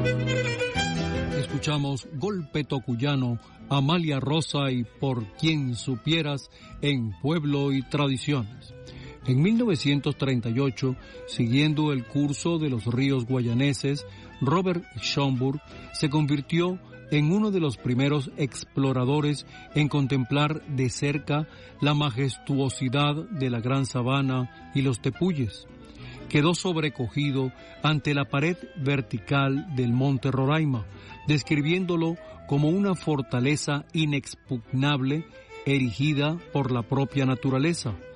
Escuchamos Golpe Tocuyano, Amalia Rosa y Por quien supieras en Pueblo y Tradiciones. En 1938, siguiendo el curso de los ríos guayaneses, Robert Schomburg se convirtió en uno de los primeros exploradores en contemplar de cerca la majestuosidad de la Gran Sabana y los tepuyes. Quedó sobrecogido ante la pared vertical del monte Roraima, describiéndolo como una fortaleza inexpugnable erigida por la propia naturaleza,